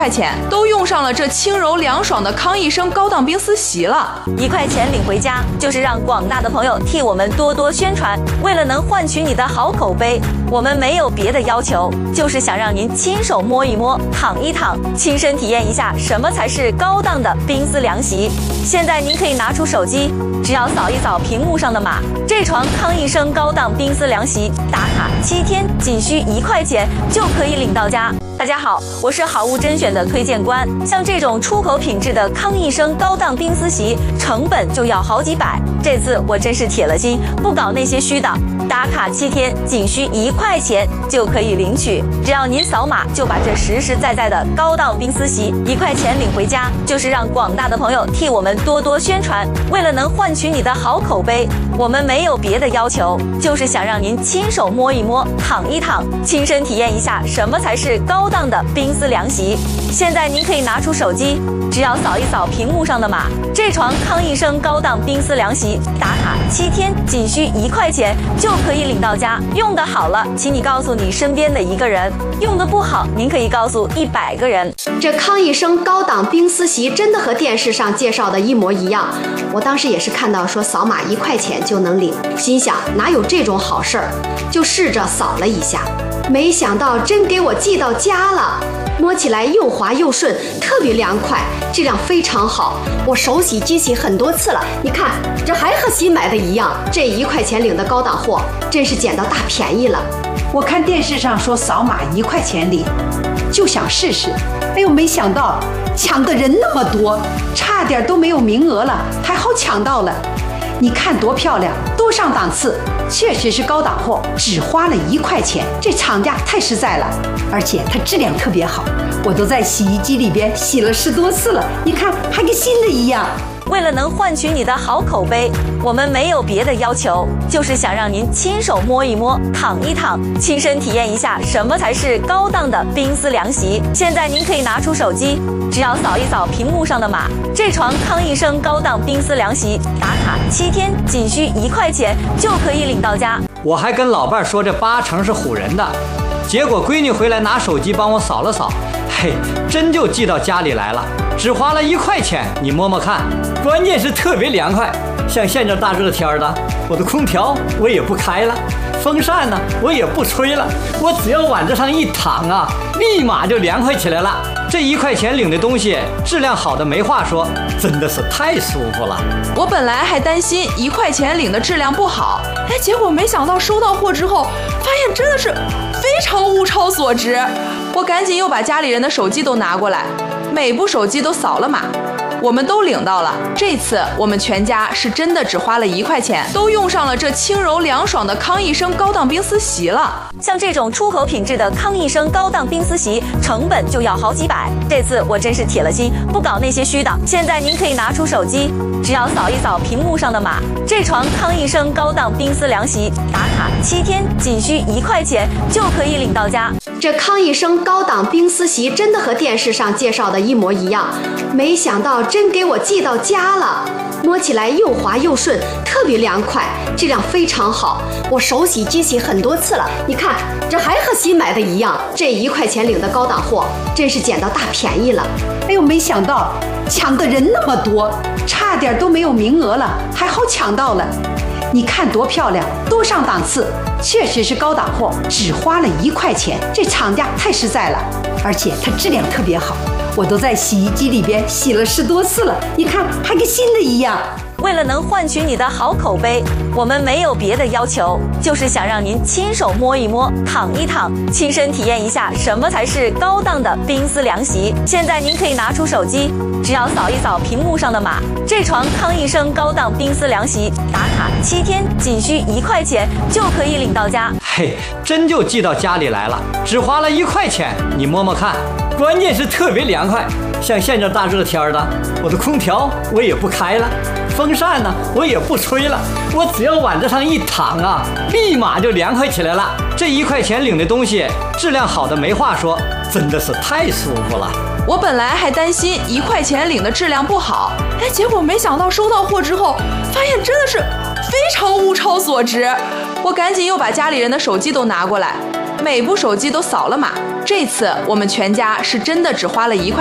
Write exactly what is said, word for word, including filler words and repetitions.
块钱都用上了这轻柔凉爽的康益生高档冰丝席了， 一块钱领回家，就是让广大的朋友替我们多多宣传。为了能换取你的好口碑，我们没有别的要求，就是想让您亲手摸一摸、躺一躺，亲身体验一下什么才是高档的冰丝凉席。现在您可以拿出手机，只要扫一扫屏幕上的码，这床康益生高档冰丝凉席打卡七天，仅需一块钱就可以领到家。大家好，我是好物甄选的推荐官。像这种出口品质的康益生高档冰丝席，成本就要好几百。这次我真是铁了心，不搞那些虚的，打卡七天，仅需一块钱就可以领取。只要您扫码，就把这实实在在的高档冰丝席一块钱领回家，就是让广大的朋友替我们多多宣传。为了能换取你的好口碑，我们没有别的要求，就是想让您亲手摸一摸、躺一躺，亲身体验一下什么才是高档的冰丝凉席。现在您可以拿出手机，只要扫一扫屏幕上的码，这床康益生高档冰丝凉席打卡七天，仅需一块钱就可以领到家。用得好了，请你告诉你身边的一个人；用得不好，您可以告诉一百个人。 这康益生高档冰丝席真的和电视上介绍的一模一样。我当时也是看到说扫码一块钱就能领，心想哪有这种好事儿，就试着扫了一下，没想到真给我寄到家了。摸起来又滑又顺，特别凉快，质量非常好。我手洗机洗很多次了，你看这还和新买的一样。这一块钱领的高档货，真是捡到大便宜了。 我看电视上说扫码一块钱领，就想试试。哎呦，没想到抢的人那么多，差点都没有名额了，还好抢到了。你看多漂亮，多上档次，确实是高档货，只花了一块钱，这厂家太实在了，而且它质量特别好，我都在洗衣机里边洗了十多次了，你看还跟新的一样。 为了能换取你的好口碑，我们没有别的要求，就是想让您亲手摸一摸、躺一躺，亲身体验一下什么才是高档的冰丝凉席。现在您可以拿出手机，只要扫一扫屏幕上的码，这床康益生高档冰丝凉席打卡七天，仅需一块钱就可以领到家。 我还跟老伴说这八成是唬人的，结果闺女回来拿手机帮我扫了扫，嘿，真就寄到家里来了，只花了一块钱，你摸摸看。关键是特别凉快，像现在大热天的，我的空调我也不开了，风扇呢我也不吹了，我只要往这上一躺啊，立马就凉快起来了。这一块钱领的东西质量好的没话说，真的是太舒服了。 我本来还担心一块钱领的质量不好，哎，结果没想到收到货之后，发现真的是非常物超所值。我赶紧又把家里人的手机都拿过来，每部手机都扫了码。我们都领到了，这次我们全家是真的只花了一块钱，都用上了这轻柔凉爽的康益生高档冰丝席了。 像这种出口品质的康益生高档冰丝席，成本就要好几百。这次我真是铁了心，不搞那些虚的。现在您可以拿出手机，只要扫一扫屏幕上的码，这床康益生高档冰丝凉席打卡七天，仅需一块钱就可以领到家。 这康益生高档冰丝席真的和电视上介绍的一模一样，没想到真给我寄到家了。摸起来又滑又顺，特别凉快，质量非常好。我手洗机洗很多次了，你看这还和新买的一样。这一块钱领的高档货，真是捡到大便宜了。 哎呦，没想到抢的人那么多，差点都没有名额了，还好抢到了。你看多漂亮，多上档次，确实是高档货，只花了一块钱，这厂家太实在了，而且它质量特别好，我都在洗衣机里边洗了十多次了，你看还跟新的一样。 为了能换取你的好口碑，我们没有别的要求，就是想让您亲手摸一摸、躺一躺，亲身体验一下什么才是高档的冰丝凉席。现在您可以拿出手机，只要扫一扫屏幕上的码，这床康益生高档冰丝凉席打卡七天，仅需一块钱就可以领到家。 嘿，真就寄到家里来了，只花了一块钱，你摸摸看。关键是特别凉快，像现在大热天的，我的空调我也不开了，风扇呢我也不吹了，我只要往这上一躺啊，立马就凉快起来了。这一块钱领的东西质量好的没话说，真的是太舒服了。 我本来还担心一块钱领的质量不好，哎，结果没想到收到货之后，发现真的是非常物超所值。我赶紧又把家里人的手机都拿过来，每部手机都扫了码。 这次我们全家是真的只花了一块